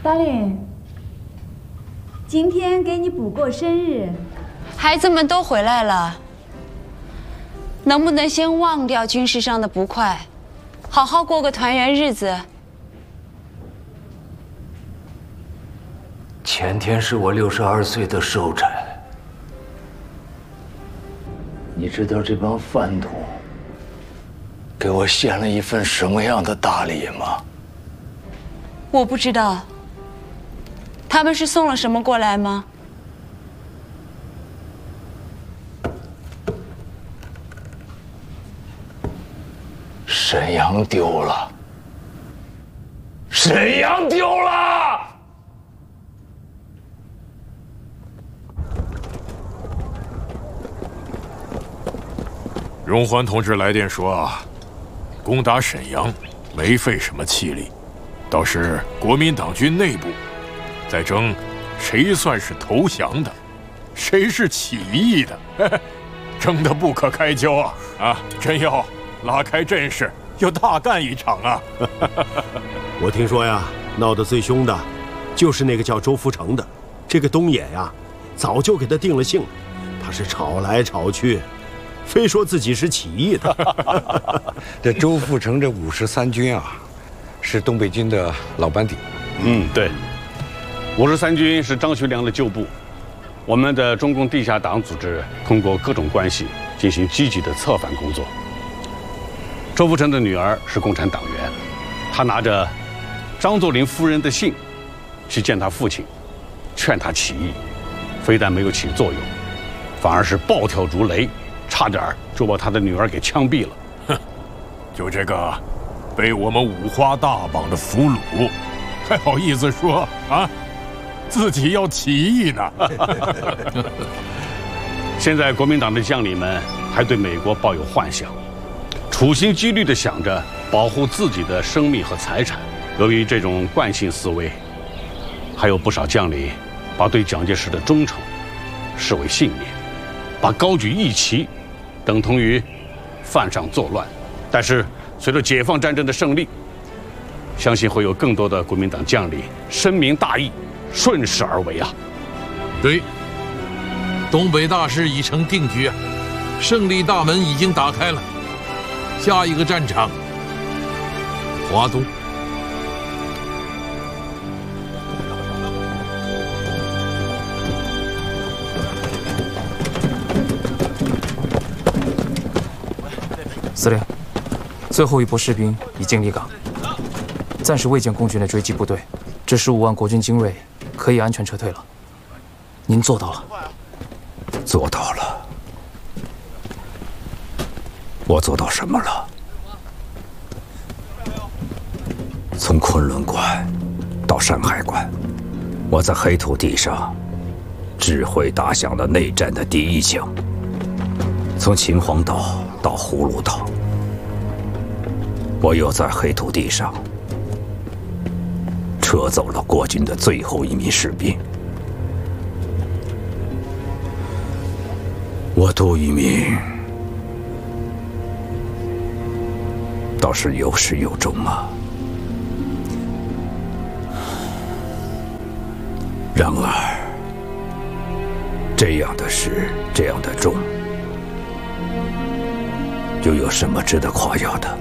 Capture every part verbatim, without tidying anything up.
大林，今天给你补过生日， 孩子们都回来了，能不能先忘掉军事上的不快，好好过个团圆日子？ 前天是我六十二岁的寿辰，你知道这帮饭桶给我献了一份什么样的大礼吗？ 我不知道。他们是送了什么过来吗？ 沈阳丢了，沈阳丢了！ 荣欢同志来电说啊，攻打沈阳没费什么气力，倒是国民党军内部在争谁算是投降的，谁是起义的，呵呵，争得不可开交啊！啊，真要拉开阵势，要大干一场啊！ 我听说呀，闹得最凶的，就是那个叫周福成的。这个东野呀，早就给他定了性，他是吵来吵去，非说自己是起义的。 这周福成这五十三军啊，是东北军的老班底。 嗯，对。五十三军是张学良的旧部，我们的中共地下党组织通过各种关系进行积极的策反工作。周福成的女儿是共产党员，她拿着张作霖夫人的信去见他父亲，劝他起义，非但没有起作用，反而是暴跳如雷，差点就把他的女儿给枪毙了。 哼，就这个被我们五花大绑的俘虏，还好意思说啊？自己要起义呢。 现在国民党的将领们还对美国抱有幻想，处心积虑地想着保护自己的生命和财产。由于这种惯性思维，还有不少将领把对蒋介石的忠诚视为信念，把高举义旗等同于犯上作乱。但是随着解放战争的胜利，相信会有更多的国民党将领深明大义，顺势而为啊！ 对，东北大势已成定局，胜利大门已经打开了。下一个战场，华东。 司令，最后一波士兵已经离港，暂时未见共军的追击部队。这十五万国军精锐可以安全撤退了。您做到了。 做到了。我做到什么了？从昆仑关到山海关，我在黑土地上指挥打响了内战的第一枪。从秦皇岛到葫芦岛，我又在黑土地上撤走了国军的最后一名士兵。我杜聿明倒是有始有终啊。然而，这样的始，这样的终，又有什么值得夸耀的？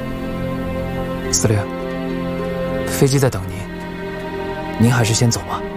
司令，飞机在等您，您还是先走吧。